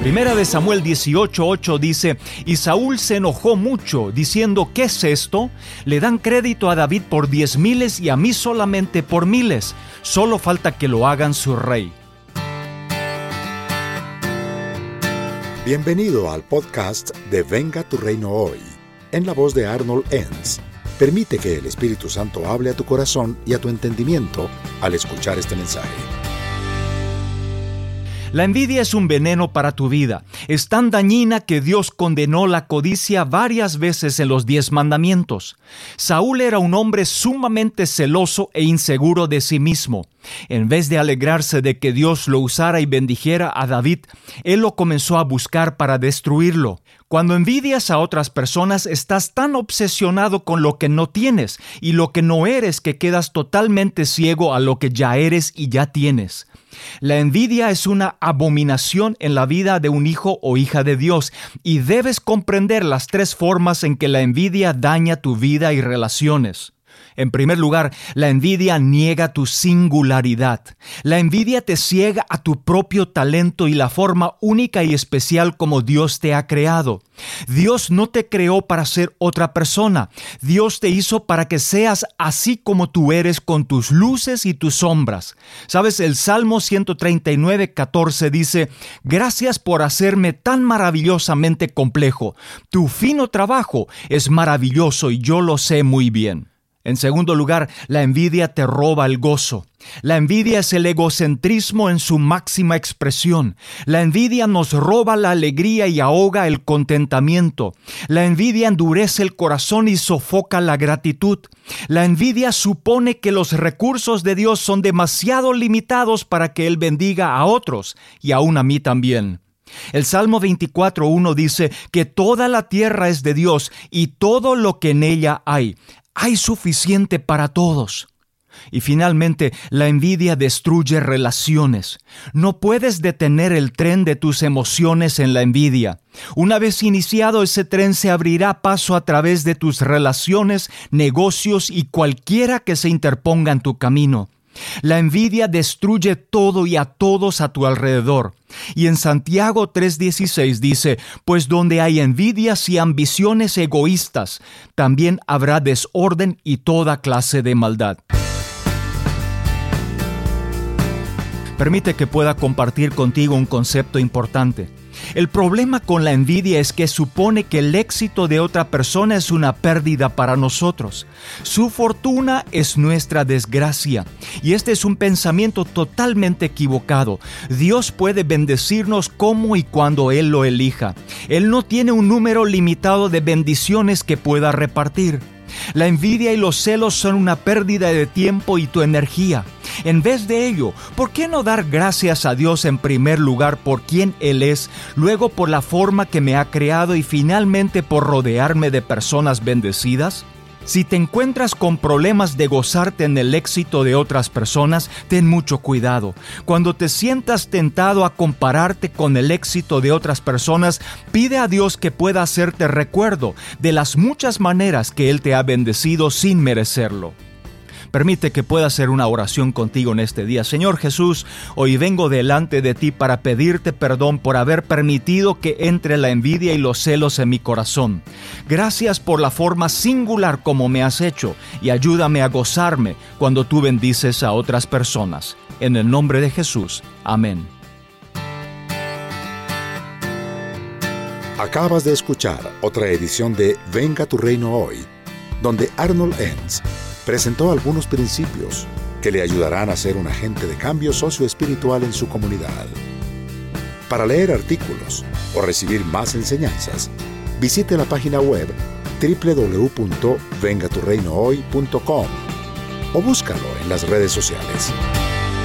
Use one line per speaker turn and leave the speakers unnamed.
Primera de Samuel 18:8 dice: y Saúl se enojó mucho, diciendo: ¿qué es esto? Le dan crédito a David por 10,000 y a mí solamente por 1,000. Solo falta que lo hagan su rey.
Bienvenido al podcast de Venga tu Reino Hoy, en la voz de Arnold Enns. Permite que el Espíritu Santo hable a tu corazón y a tu entendimiento al escuchar este mensaje.
La envidia es un veneno para tu vida. Es tan dañina que Dios condenó la codicia varias veces en los 10 mandamientos. Saúl era un hombre sumamente celoso e inseguro de sí mismo. En vez de alegrarse de que Dios lo usara y bendijera a David, él lo comenzó a buscar para destruirlo. Cuando envidias a otras personas, estás tan obsesionado con lo que no tienes y lo que no eres que quedas totalmente ciego a lo que ya eres y ya tienes. La envidia es una abominación en la vida de un hijo o hija de Dios y debes comprender las 3 formas en que la envidia daña tu vida y relaciones. En primer lugar, la envidia niega tu singularidad. La envidia te ciega a tu propio talento y la forma única y especial como Dios te ha creado. Dios no te creó para ser otra persona. Dios te hizo para que seas así como tú eres, con tus luces y tus sombras. ¿Sabes? El Salmo 139:14 dice: gracias por hacerme tan maravillosamente complejo. Tu fino trabajo es maravilloso y yo lo sé muy bien. En segundo lugar, la envidia te roba el gozo. La envidia es el egocentrismo en su máxima expresión. La envidia nos roba la alegría y ahoga el contentamiento. La envidia endurece el corazón y sofoca la gratitud. La envidia supone que los recursos de Dios son demasiado limitados para que Él bendiga a otros, y aún a mí también. El Salmo 24:1 dice que toda la tierra es de Dios y todo lo que en ella hay. Hay suficiente para todos. Y finalmente, la envidia destruye relaciones. No puedes detener el tren de tus emociones en la envidia. Una vez iniciado, ese tren se abrirá paso a través de tus relaciones, negocios y cualquiera que se interponga en tu camino. La envidia destruye todo y a todos a tu alrededor. Y en Santiago 3:16 dice: pues donde hay envidias y ambiciones egoístas, también habrá desorden y toda clase de maldad. Permite que pueda compartir contigo un concepto importante. El problema con la envidia es que supone que el éxito de otra persona es una pérdida para nosotros. Su fortuna es nuestra desgracia. Y este es un pensamiento totalmente equivocado. Dios puede bendecirnos como y cuando Él lo elija. Él no tiene un número limitado de bendiciones que pueda repartir. La envidia y los celos son una pérdida de tiempo y tu energía. En vez de ello, ¿por qué no dar gracias a Dios en primer lugar por quien Él es, luego por la forma que me ha creado y finalmente por rodearme de personas bendecidas? Si te encuentras con problemas de gozarte en el éxito de otras personas, ten mucho cuidado. Cuando te sientas tentado a compararte con el éxito de otras personas, pide a Dios que pueda hacerte recuerdo de las muchas maneras que Él te ha bendecido sin merecerlo. Permite que pueda hacer una oración contigo en este día. Señor Jesús, hoy vengo delante de ti para pedirte perdón por haber permitido que entre la envidia y los celos en mi corazón. Gracias por la forma singular como me has hecho y ayúdame a gozarme cuando tú bendices a otras personas. En el nombre de Jesús. Amén.
Acabas de escuchar otra edición de Venga tu Reino Hoy, donde Arnold Enns presentó algunos principios que le ayudarán a ser un agente de cambio socioespiritual en su comunidad. Para leer artículos o recibir más enseñanzas, visite la página web www.vengaturreinohoy.com o búscalo en las redes sociales.